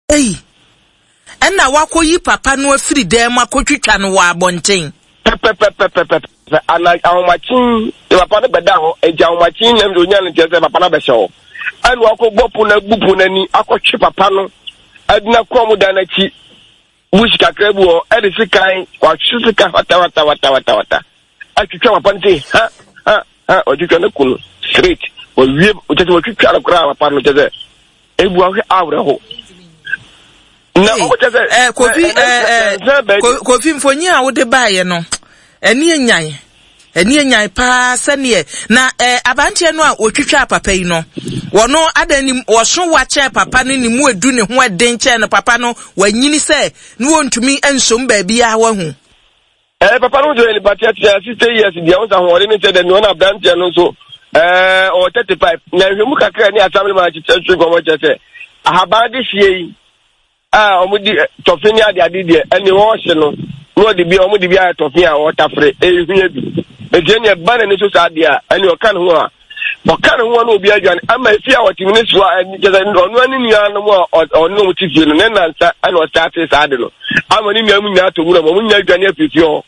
Hey. Ena wakoyi papa no afiri dem akotwitwa no wa abonten. Ana awmachin e papa no beda ho eja awmachin na onya no tese papa na be hye. Anu akogbopu na gupu nani akotwe papa no adina komu da na chi bushi kakrebu o e de sikan kwa shisika wata atwitwa papa nti ha otwitwa na kunu straight o wie o tese otwitwa na kura papa no tese ebu ahwe awre ho na o tese Kofi mfonyi a wo de baaye no eni enyan pa sane na abantie no a otwitwa papa yi no wono adani woso wache papa no ni mu edu ne ho eden che no papa no wanyini se no wontumi ensom ba bia wahu papa no do batia 60 years dia won sa ho ore ni che de no na abantie no so o 35 na hwemu kakra ni asamle ma chi che gomo che se ahabade hie yi omudi tofini ade de eni wo hye no no de bia omudi bia tofini a wo tafre ehwie bi ejeni bana ni so sadia eni o kan ho a bokan ho no obi adwan ama efi a wotimi ni so ani jeza onu ani nia no mo onu mo tifie no ne nansa ani o start saade no ama ni miamu nya to wura mo nya adwan afiti ho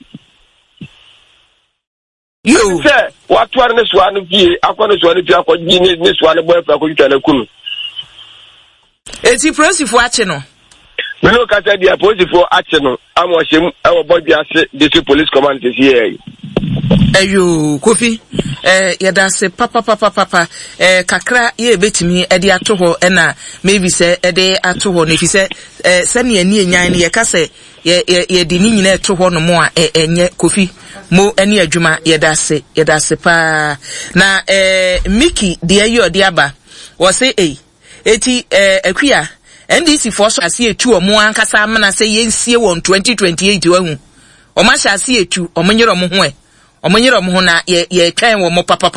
yo se watwar ne so anu fie akwa ne so anu fie akwa gi ne so anu boy fa ko twitwa na kunu eti prosifo ache no Meno kata dia posifo ache no amo hyem e wo bodi ase district police command here. Ayo Kofi yeda se papa kakra ye betimi e de ato ho na maybe se e de ato ho no fi se sane ani enyan ne ye ka se ye de ni nyina eto ho no mo a enye Kofi mo ani adwuma yeda se pa na Mickey de ayo de aba wo se eti akua NDC force asi etu omo ankasa amana se yensie won 2028 wahu omo asi etu omonyere omo ho omonyere omo ho na ye twen wo mo papa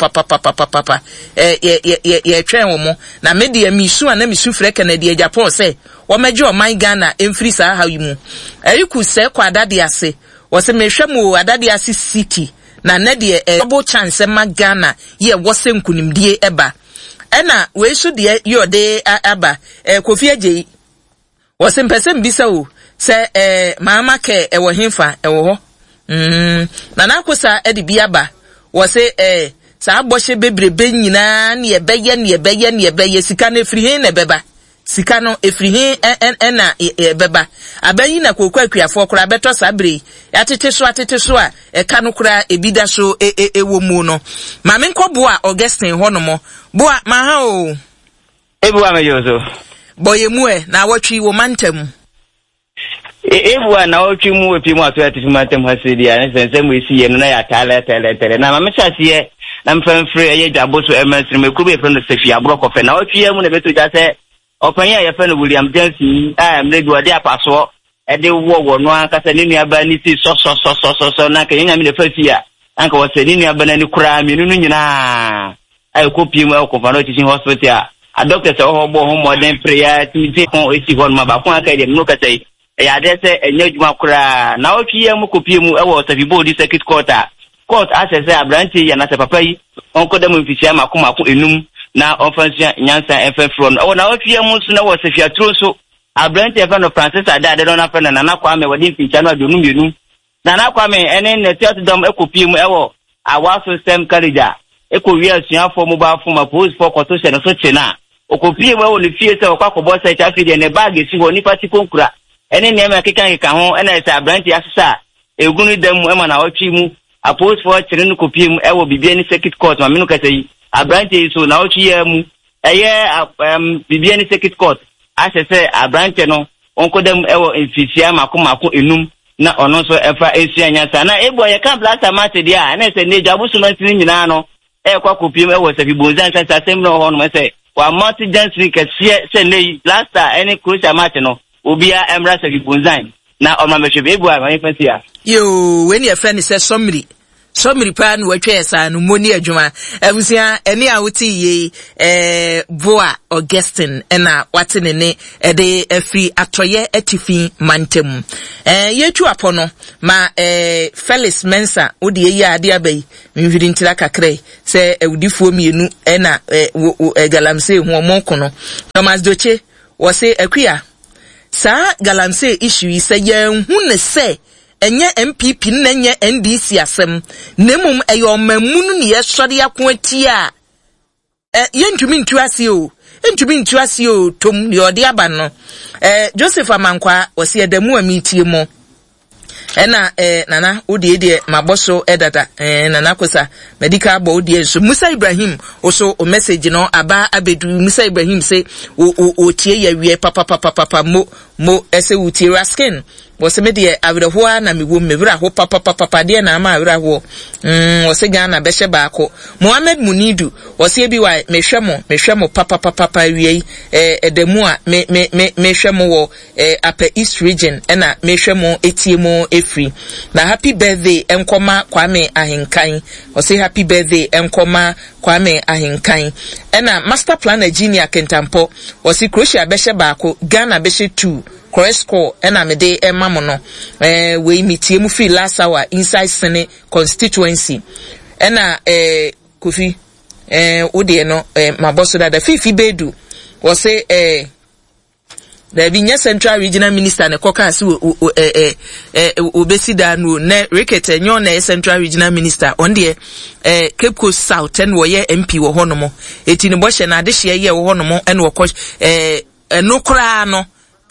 ye twen wo mo na media misu ana misu frɛ Canada Japan se wo meje oman Ghana emfiri sa ha yimu ayiku se kwa adade ase wo se mehwemu adade ase city na na de double chance ma Ghana ye wo se nkunimdie eba ena we so de yode aba Kofi Agye wo se mpese mbisa o se mama ke wo hemfa wo ho na akosa edi bi aba wo se sa abɔhye bebrebe nyina ne yebeye sika na efiri hen na beba sika no efiri hen na beba abayi na kokwa akuafo kora beto sabre atete so a eka no kora ebida so ewo mu no ma me nkobo a Augustine ho no mo bo a ma ha o ebu a mejoso boye mu na awotwi wo mantam ebu a na awotwi mu epi mu aso atifi mantam hasedi a ne sense mu esi ye no na ya tele na ma me chase na mfamfre ye dwaboso emasri me kube friend Sefia Brokofe na awotwi mu na beto ja se opanya ya friend William Jensen mredi wade apaso ede wo no ankasa ne nuaba ni si so na ka yenya me ne fasia anka wo se ne nuaba na ni kura me nunu nyina ai kopi mu akofano teaching hospital a doctor se ho bo ho modern prayer ti kon esi ho ma ba kon aka de no ka sei ya de se enya djuma kura na ofi mu kopi mu e wo Safibo di circuit court access abranti ya na se papa yi onko dem mfisia makomako enum na ofansia nyansa efefro no na ofi mu so na wo Safia tro so abranti e fa no Francis Adade no na fa na Kwame wadi mficha no adonu mienu na Kwame ene ne theaterdom ekopi mu e wo awa system carriage eko wi asuafo mobile phone post for quotation so chena okopie mu e wo ne fie se okwakobo se chafi de ne bag si ho ni pati konkura ene ne ma keka ho ene se abranti asesa egunu dam e ma na otwi mu a post for chene kopie mu e wo bibia ni circuit court ma menu kasa yi abranti so na otwi ya mu eye bibia ni circuit court asese abranti no onko dam e wo emfisia makomako enum na ono so efa esia nyasa na ebo ye kan blasta mate dia na se ne jabusu no tin nyina no kwa kopiem e wo Safibo zan san asem no ho no se wa multi jansi kese se ne blasta any crucial match no obia emra Safibo zan na o ma mehwe ebo a ma fasia yo when your friend say somri pa no watwe sa no moni adwuma abusia ene a wuti ye boa Augustine na wate ne de afri atoye atifi mantem yetu apono ma Felix Mensa odi ye ade abai mhwiri ntira kakrai se awudifuo mienu na galamse hu omonko no Thomas Doche wo se akua sa galamsey issue se ye hu ne se enye MPP na enye NDC asem nemum eyo mamunu ne ye sori akoati a yentumi ntuase o entumi ntuase o tom ne ode aba no Joseph Amankwa wose edamu amitie mo ena nana odi de maboso edada nana kosa medical board de so Musa Ibrahim also o message no aba abedu Musa Ibrahim say o tie ya wie papa mo ese utie raskin wose me de awrehoa na me wo mewura ho papa de na ma awreho wose Ghana behye baako Mohammed Munidu wose bi wa mehwemo papa wie edamu a mehwemo wo Upper East region ena mehwemo etiemo efri na happy birthday enkoma Kwame Ahinkan wose happy birthday enkoma Kwame Ahinkan ena master planner Junior Kentampo wose Croatia behye baako Ghana behye 2 Cresco ena mede emamo no we mitie mu fi last hour inside Senate constituency ena Kofi ode no maboso da fifi bedu wose there be nya central regional minister ne koka si obesida no ne rekete nyo na central regional minister on de Cape Coast South and wo ye MP wo honomo eti ne bo hye na de hye ye wo honomo ene wo ko no kra no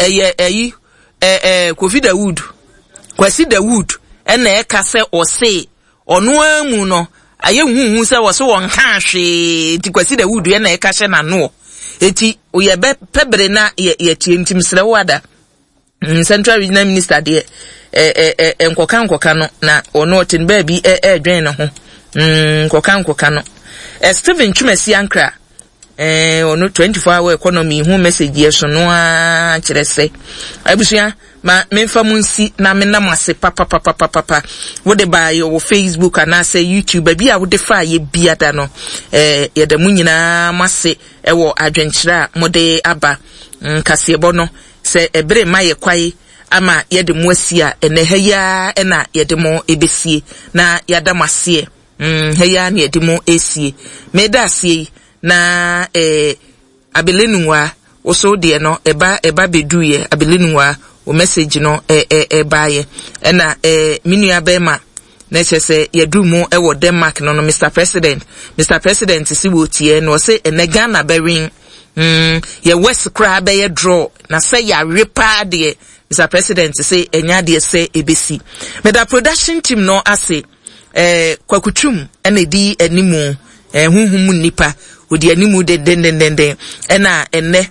Kofi Dawood Kwasi Dawood ena eka se ose ono amu no aye huhu se wo so won ka hwe ti Kwasi Dawood ena eka hye na no eti oye be pebre na ye tientim sre wada central regional minister de enkoka no na ono tin ba bi dwen ne ho enkoka no Stephen Chumesi Ankra ono 24 hour economy hu message yeso no a kirese abusia ma memfa munsi na menamase papa wo de ba yo Facebook ana say YouTube bia wo de fa ye biada no ye da munyina mase ewo adwenkyira mode aba nkasebo no se ebre ma ye kwai ama ye de mu asia ene heya ena ye de mo ebesie na yada mase heya na ye de mo esie meda asie na abelenwa oso de no eba beduye abelenwa o message no baaye na minua bema na chese yedumu ewo Denmark no Mr President si wotie no say ene Ghana berin ye west cry be ye draw na say ya repa de Mr President say enya de say ebesi me da production team no ase kwakutum ene di animu huhum nipa odi animu de den ena enne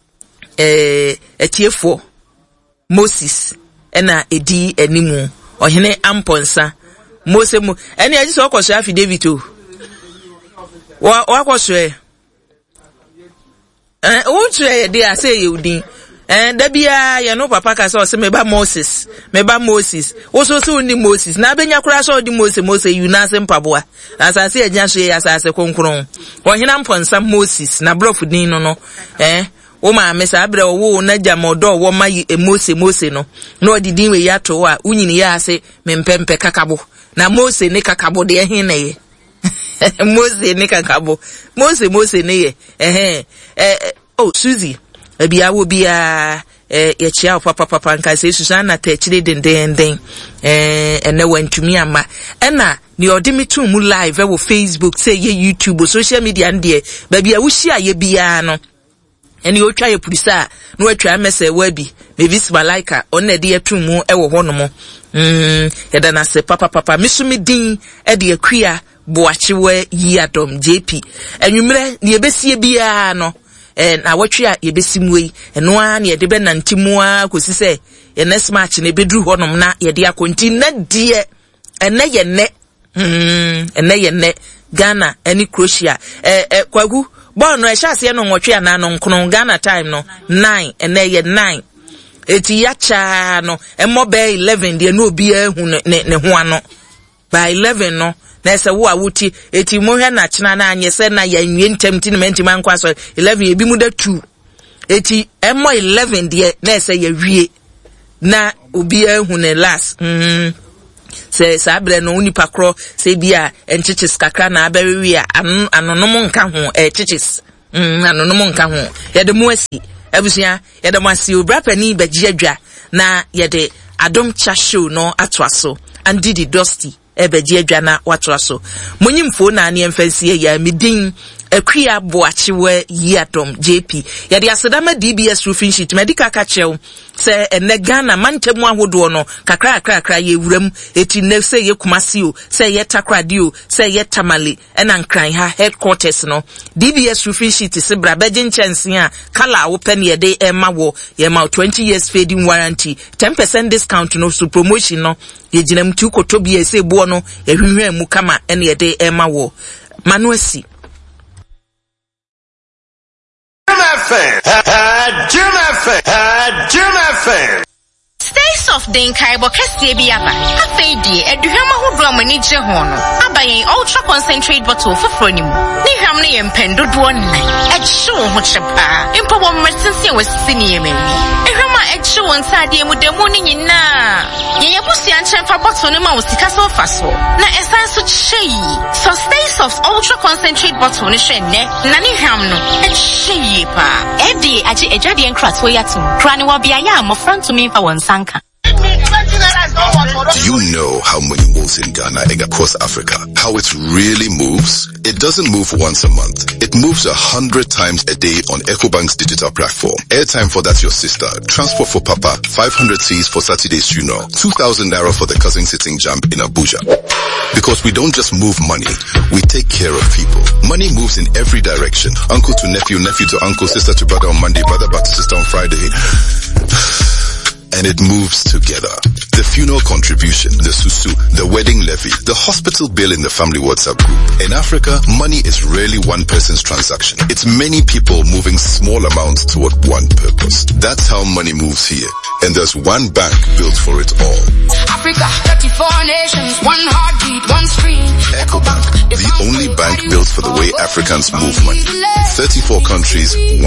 etiefo Moses ena edi animu ohene amponsa Mose mu ene aji so okoso afi David o wa koso o tue de ase yudin da bia ye no papa ka so meba Moses o so ni Moses na benya kura so di Mose yu na se mpaboa asase agya so ye asase konkron ohene amponsa Moses na brofu din no o ma mesa abre wo na jamodo wo ma Mose no na odidin we yato a unyini ya ase mempempe kakabo na Mose ne kakabo de ehin na ye Mose ne kakabo Mose ne ye oh Suzy ebia wo bia ye chia papa nka se Susana ta chire den ene wantumi ama ena ni odimi tu mu live wo Facebook say ye YouTube social media ndie ba bia wo hia ye bia no eni o twa ye purisa no atwa mese wabi mevis malaika onne de atumu ewo hono yeda na se papa misumi din e de akua boachewe yiadom JP enwumre ne yebesie bia no na watwa yebesimwe eno a ne yede be nantimu a kosi se ye next match ne bedru honom na yede akonti na de ene ye ne Ghana eni Croatia kwagu bon no ehase no nwotwe na no nkono Ghana time no 9 ene ye 9 eti yacha no emobe 11 de no obi ehu ne ho ano by 11 no na se wo awuti eti mo hwe na chena na anye se na ya nwie ntem ti ne mentima nkwa so 11 ebi mu da 2 eti emo 11 de na se ya wie na obi ehu ne last se sabre no unipa kro se bia enchichis kakra na aberewi a anonom nka ho chichis anonom nka ho ye de mu asi Abusia yɛde mo ase obra pani bagye adwa na yɛde Adom Cha show no atwaso andi di Dusty ebegye adwa na watwaso monyimfo na ne mfansie ya midin Akria Boachiwe Yadom JP yɛde asedama DBS roofing sheet medical ka chew se Ghana mantemu ahodo no kakra ye wuram eti ne se ye Kumasio se ye Takradio se ye Tamale ena nkran ha headquarters no DBS roofing sheet se bra begin chance a kala open ye de ema wo ye ma 20 years fading warranty 10% discount no so promotion no ye ginam tu kotobi se bo no ye hwehwe mu kama ene ye de ema wo Manuesi Jim FM. Stay soft den kaibo kese bi aba. Afeedi eduhwam ahodo amani gye ho no. Abayen ultra concentrate bottle foforo nim. Ni hwam ne yempendodo nnan. Ehyew ho chepa. Impo bo mmersinse wasisi ne yemani. Ehwam a ehyew nsade mu demu ne nyina. Yeye busi anchemfa bottle no ma wosika so fa so. Na esan so chei. So stay soft ultra concentrate bottle ne hwe ne. Na ni hwam no ehyew pa. FDA aje ejade enkrato yatum. Kra ne wo bia ya amofra ntumi mfa wonsanka. Do you know how money moves in Ghana and across Africa? How it really moves? It doesn't move once a month. It moves 100 times a day on EcoBank's digital platform. Airtime for that's your sister. Transport for Papa. 500 Cs for Saturday's funeral. 2,000 naira for the cousin sitting jump in Abuja. Because we don't just move money, we take care of people. Money moves in every direction. Uncle to nephew, nephew to uncle, sister to brother on Monday, brother back to sister on Friday. And it moves together. The funeral contribution, the susu, the wedding levy, the hospital bill in the family WhatsApp group. In Africa, money is rarely one person's transaction. It's many people moving small amounts toward one purpose. That's how money moves here. And there's one bank built for it all. Africa, 34 nations, one heartbeat, one screen. EcoBank, the only bank built for the way Africans move money. 34 countries,